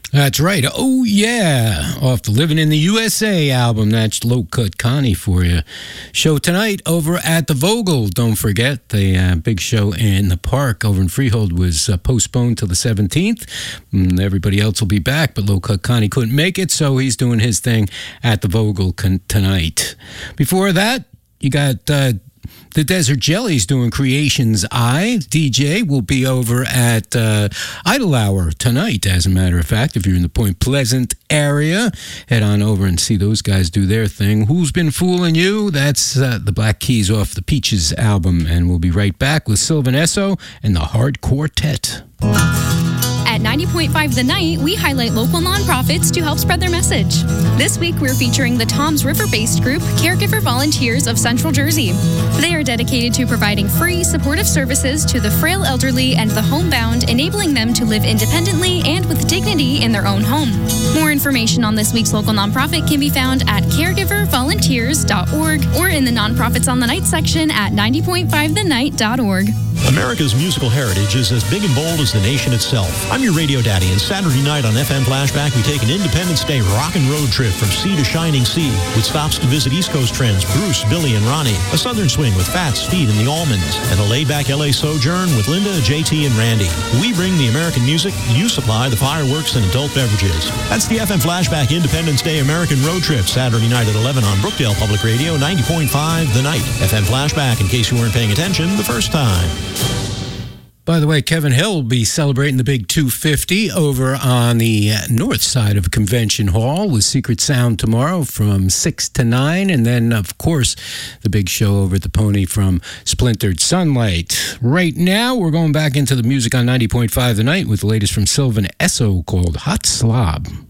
That's right. Oh, yeah. Off the Living in the USA album. That's Low Cut Connie for you. Show tonight over at the Vogel. Don't forget, the big show in the park over in Freehold was postponed till the 17th. Everybody else will be back, but Low Cut Connie couldn't make it, so he's doing his thing at the Vogel tonight. Before that, you got the Desert Jellies doing Creations Eye. DJ will be over at Idle Hour tonight, as a matter of fact. If you're in the Point Pleasant area, head on over and see those guys do their thing. Who's Been Fooling You? That's the Black Keys off the Peaches album. And we'll be right back with Sylvan Esso and the Hard Quartet. At 90.5 The Night, we highlight local nonprofits to help spread their message. This week, we're featuring the Toms River-based group, Caregiver Volunteers of Central Jersey. They are dedicated to providing free, supportive services to the frail elderly and the homebound, enabling them to live independently and with dignity in their own home. More information on this week's local nonprofit can be found at caregivervolunteers.org or in the Nonprofits on the Night section at 90.5thenight.org. America's musical heritage is as big and bold as the nation itself. I'm your radio daddy, and Saturday night on FM Flashback, we take an Independence Day rock and road trip from sea to shining sea, with stops to visit East Coast trends Bruce, Billy, and Ronnie, a southern swing with Fats, Speed, and the Allmans, and a laid-back LA sojourn with Linda, JT, and Randy. We bring the American music, you supply the fireworks and adult beverages. That's the FM Flashback Independence Day American Road Trip, Saturday night at 11 on Brookdale Public Radio, 90.5 The Night. FM Flashback, in case you weren't paying attention the first time. By the way, Kevin Hill will be celebrating the big 250 over on the north side of Convention Hall with Secret Sound tomorrow from 6 to 9. And then, of course, the big show over at the Pony from Splintered Sunlight. Right now, we're going back into the music on 90.5 The Night with the latest from Sylvan Esso called Hot Slob.